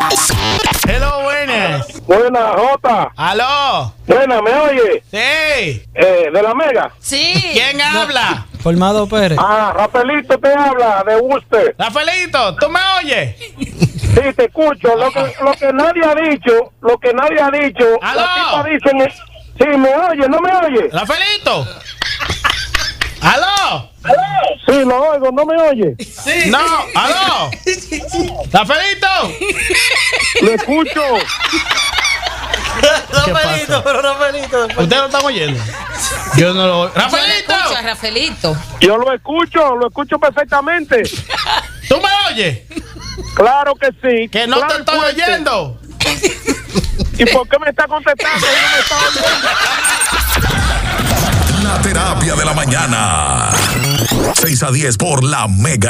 Hello, buenas. Buena, Jota. Aló. Buena, ¿me oye? Sí. ¿De la Mega? Sí. ¿Quién habla? Formado Pérez. Rafaelito te habla, de Worcester. Rafaelito, ¿tú me oyes? Sí, te escucho. Lo que nadie ha dicho, Aló. la tipa dicen, sí, ¿me oye? ¿No me oye? Rafaelito. Aló. Sí, lo oigo, ¿no me oye? Sí. No, aló. Rafaelito. Lo escucho. Rafaelito, pero Rafaelito. ¿Ustedes lo están oyendo? Yo no lo oigo. ¡Rafaelito! Escucha, Rafaelito. Yo lo escucho perfectamente. ¿Tú me oyes? Claro que sí. Que no claro te estoy fuerte. oyendo. ¿Y por qué me está contestando? Si no me está oyendo. La terapia de la mañana. 6 a 10 por la Mega.